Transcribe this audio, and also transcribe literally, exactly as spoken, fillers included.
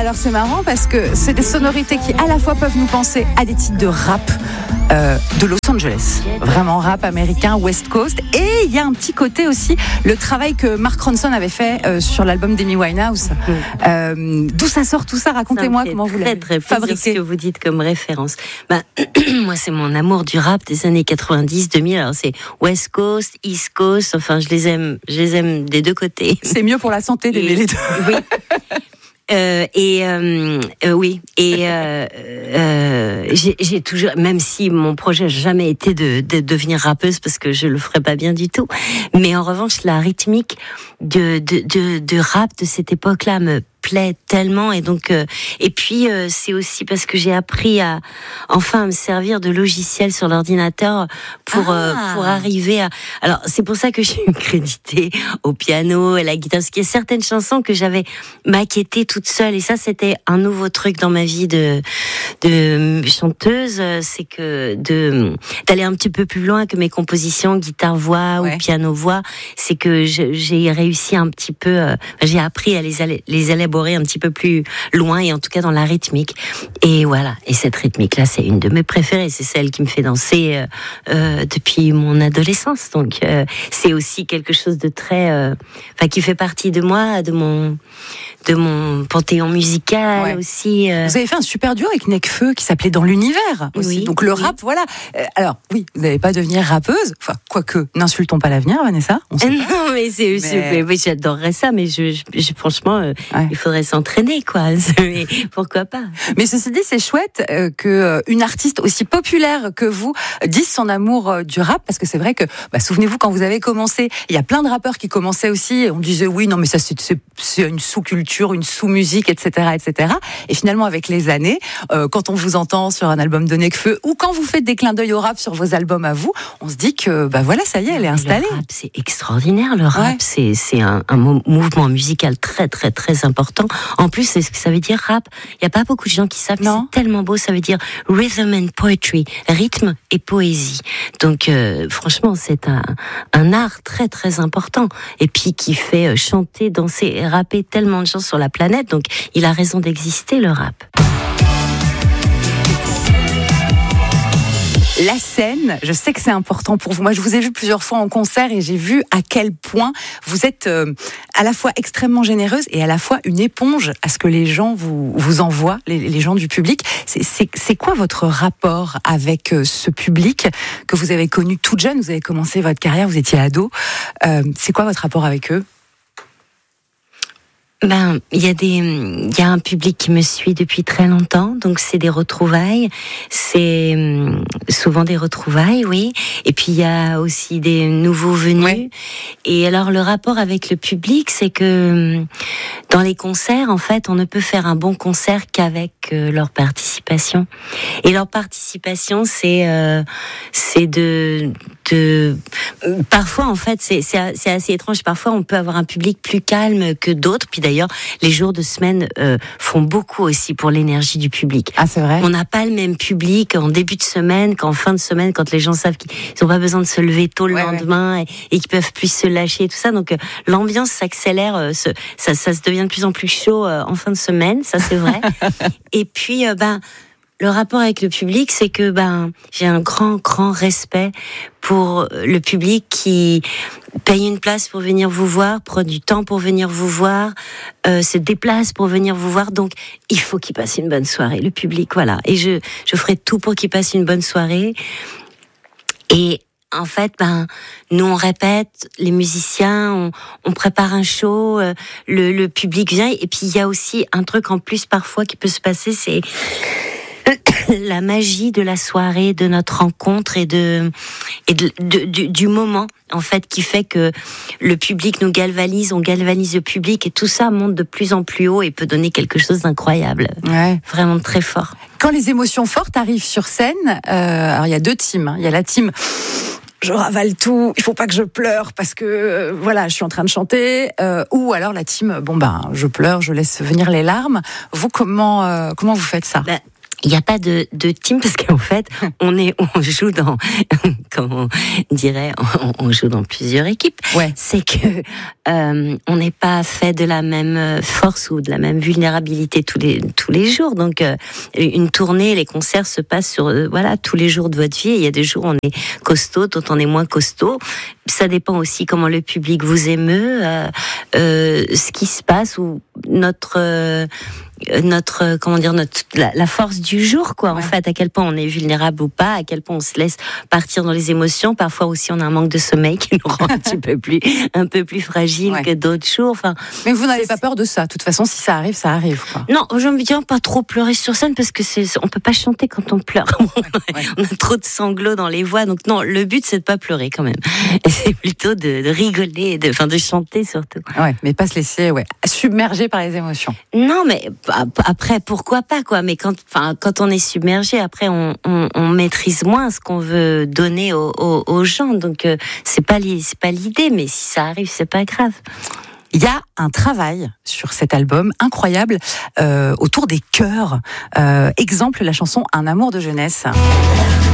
Alors c'est marrant parce que c'est des sonorités qui à la fois peuvent nous penser à des titres de rap euh, de Los Angeles, vraiment rap américain, West Coast, et il y a un petit côté aussi, le travail que Mark Ronson avait fait euh, sur l'album d'Amy Winehouse. Mmh. Euh, d'où ça sort tout ça? Racontez-moi ça comment vous l'avez très, très fabriqué. Ce que vous dites comme référence. Bah, moi c'est mon amour du rap des années quatre-vingt-dix, deux mille. Alors c'est West Coast, East Coast. Enfin je les aime, je les aime des deux côtés. C'est mieux pour la santé d'aimer les deux. Oui. Euh, et euh, euh, oui, et euh, euh, j'ai, j'ai toujours, même si mon projet n'a jamais été de, de devenir rappeuse parce que je le ferais pas bien du tout, mais en revanche la rythmique de de de, de rap de cette époque-là me plaît tellement, et donc euh, et puis euh, c'est aussi parce que j'ai appris à enfin à me servir de logiciels sur l'ordinateur pour ah. euh, pour arriver à. Alors c'est pour ça que je suis créditée au piano et à la guitare, parce qu'il y a certaines chansons que j'avais maquettées toute seule, et ça c'était un nouveau truc dans ma vie de de chanteuse, c'est que de d'aller un petit peu plus loin que mes compositions guitare voix ouais. ou piano voix, c'est que je, j'ai réussi un petit peu, euh, j'ai appris à les aller, les élaborer un petit peu plus loin, et en tout cas dans la rythmique. Et voilà, et cette rythmique là c'est une de mes préférées, c'est celle qui me fait danser euh, euh, depuis mon adolescence, donc euh, c'est aussi quelque chose de très euh, enfin qui fait partie de moi, de mon de mon panthéon musical ouais. aussi. Euh... Vous avez fait un super duo avec Nekfeu qui s'appelait Dans l'univers aussi. Oui, donc le rap, oui. voilà. Euh, alors oui, vous n'allez pas devenir rappeuse, enfin quoique, n'insultons pas l'avenir, Vanessa. On sait non, pas. mais c'est, mais... mais oui, j'adorerais ça, mais je, je, je franchement, euh, ouais. il faudrait s'entraîner, quoi. Mais pourquoi pas? Mais ceci dit, c'est chouette euh, que euh, une artiste aussi populaire que vous euh, dise son amour euh, du rap, parce que c'est vrai que, bah, souvenez-vous quand vous avez commencé, il y a plein de rappeurs qui commençaient aussi, et on disait oui, non mais ça c'est, c'est, c'est une sous-culture, une sous-musique, et cetera, et cetera. Et finalement, avec les années, euh, quand on vous entend sur un album de Nekfeu, ou quand vous faites des clins d'œil au rap sur vos albums à vous, on se dit que, bah voilà, ça y est, elle est installée. Le rap, c'est extraordinaire. Le rap, ouais. c'est c'est un, un mouvement musical très très très important. En plus, c'est ce que ça veut dire rap. Il y a pas beaucoup de gens qui savent. Non. C'est tellement beau. Ça veut dire rhythm and poetry, rythme et poésie. Donc, euh, franchement, c'est un un art très très important. Et puis qui fait chanter, danser et rapper tellement de gens sur la planète, donc il a raison d'exister, le rap. La scène, je sais que c'est important pour vous. Moi, je vous ai vu plusieurs fois en concert et j'ai vu à quel point vous êtes euh, à la fois extrêmement généreuse et à la fois une éponge à ce que les gens vous, vous envoient, les, les gens du public. C'est, c'est, c'est quoi votre rapport avec euh, ce public que vous avez connu toute jeune? Vous avez commencé votre carrière, vous étiez ado. Euh, c'est quoi votre rapport avec eux? Ben, il y a des, il y a un public qui me suit depuis très longtemps, donc c'est des retrouvailles, c'est souvent des retrouvailles, oui. Et puis il y a aussi des nouveaux venus. Ouais. Et alors le rapport avec le public, c'est que dans les concerts, en fait, on ne peut faire un bon concert qu'avec euh, leur participation. Et leur participation, c'est, euh, c'est de, de, parfois en fait, c'est, c'est, c'est assez étrange. Parfois, on peut avoir un public plus calme que d'autres. Puis d'ailleurs, les jours de semaine euh, font beaucoup aussi pour l'énergie du public. Ah, c'est vrai. On n'a pas le même public en début de semaine qu'en fin de semaine, quand les gens savent qu'ils n'ont pas besoin de se lever tôt le ouais, lendemain ouais. Et, et qu'ils peuvent plus se lâcher et tout ça. Donc euh, l'ambiance s'accélère, euh, se, ça, ça se devient de plus en plus chaud euh, en fin de semaine, ça c'est vrai. Et puis, euh, ben. Le rapport avec le public, c'est que ben j'ai un grand, grand respect pour le public qui paye une place pour venir vous voir, prend du temps pour venir vous voir, euh, se déplace pour venir vous voir. Donc, il faut qu'il passe une bonne soirée, le public, voilà. Et je, je ferai tout pour qu'il passe une bonne soirée. Et en fait, ben, nous on répète, les musiciens, on, on prépare un show, euh, le, le public vient. Et puis il y a aussi un truc en plus parfois qui peut se passer, c'est la magie de la soirée, de notre rencontre et de et de, de, du, du moment en fait qui fait que le public nous galvanise, on galvanise le public et tout ça monte de plus en plus haut et peut donner quelque chose d'incroyable, ouais. Vraiment très fort. Quand les émotions fortes arrivent sur scène, euh, alors il y a deux teams, hein. Il y a la team je ravale tout, il faut pas que je pleure parce que euh, voilà, je suis en train de chanter, euh, ou alors la team bon ben je pleure, je laisse venir les larmes. Vous comment euh, comment vous faites ça? Ben, Il n'y a pas de, de team parce qu'en fait, on est, on joue dans, comment on dirait, on, on joue dans plusieurs équipes. Ouais. C'est que euh, on n'est pas fait de la même force ou de la même vulnérabilité tous les tous les jours. Donc, euh, une tournée, les concerts se passent sur, euh, voilà, tous les jours de votre vie. Et il y a des jours où on est costaud, d'autres on est moins costaud. Ça dépend aussi comment le public vous émeut, euh, euh, ce qui se passe ou notre euh, notre comment dire notre la, la force du jour quoi. Ouais. En fait, à quel point on est vulnérable ou pas, à quel point on se laisse partir dans les émotions. Parfois aussi on a un manque de sommeil qui nous rend un petit peu plus un peu plus fragile ouais. que d'autres jours. Enfin, mais vous n'avez pas peur de ça. De toute façon, si ça arrive, ça arrive quoi. Non, j'aime bien pas trop pleurer sur scène parce que c'est on peut pas chanter quand on pleure. Ouais, ouais. On a trop de sanglots dans les voix. Donc non, le but c'est de pas pleurer quand même. Et c'est plutôt de, de rigoler, de enfin de chanter surtout. Ouais, mais pas se laisser ouais submerger par les émotions. Non, mais après, pourquoi pas, quoi. Mais quand, enfin, quand on est submergé, après, on, on, on maîtrise moins ce qu'on veut donner aux, aux, aux gens. Donc, euh, c'est pas, c'est pas l'idée, mais si ça arrive, c'est pas grave. Il y a un travail sur cet album incroyable euh, autour des chœurs. Euh, exemple, la chanson Un amour de jeunesse.